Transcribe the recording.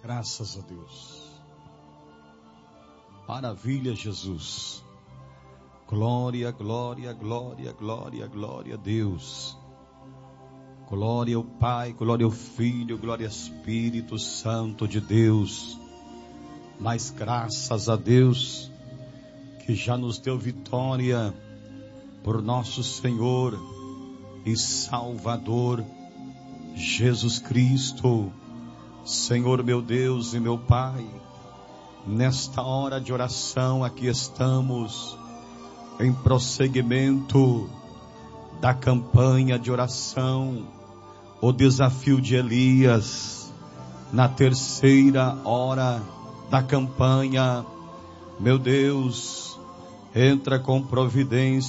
Graças a Deus. Maravilha, Jesus. Glória, glória, glória, glória, glória a Deus. Glória ao Pai, glória ao Filho, glória ao Espírito Santo de Deus. Mas graças a Deus que já nos deu vitória por nosso Senhor e Salvador Jesus Cristo. Senhor meu Deus e meu Pai, nesta hora de oração aqui estamos em prosseguimento da campanha de oração, o desafio de Elias, na terceira hora da campanha. Meu Deus, entra com providência